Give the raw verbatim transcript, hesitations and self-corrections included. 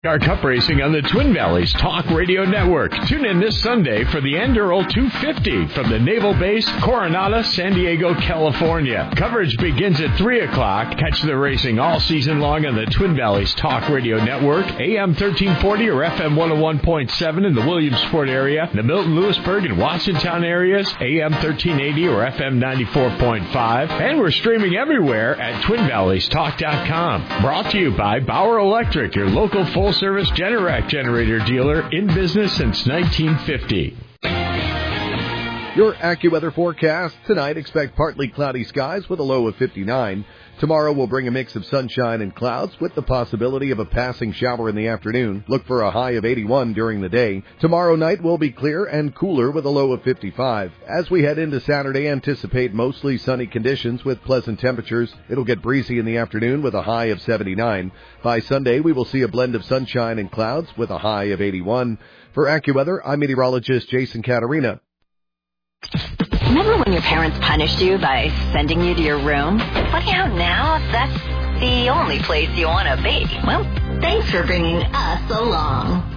Our Cup Racing on the Twin Valleys Talk Radio Network. Tune in this Sunday for the Anduril two fifty from the Naval Base, Coronado, San Diego, California. Coverage begins at three o'clock. Catch the racing all season long on the Twin Valleys Talk Radio Network, A M thirteen forty or F M one oh one point seven in the Williamsport area, the Milton, Lewisburg, and Watsontown areas, A M thirteen eighty or F M ninety-four point five. And we're streaming everywhere at twin valleys talk dot com. Brought to you by Bauer Electric, your local full service Generac generator dealer in business since nineteen fifty. Your AccuWeather forecast tonight, expect partly cloudy skies with a low of fifty-nine. Tomorrow will bring a mix of sunshine and clouds with the possibility of a passing shower in the afternoon. Look for a high of eighty-one during the day. Tomorrow night will be clear and cooler with a low of fifty-five. As we head into Saturday, anticipate mostly sunny conditions with pleasant temperatures. It'll get breezy in the afternoon with a high of seventy-nine. By Sunday, we will see a blend of sunshine and clouds with a high of eighty-one. For AccuWeather, I'm meteorologist Jason Caterina. Remember when your parents punished you by sending you to your room? Funny how now that's the only place you want to be. Well, thanks for bringing us along.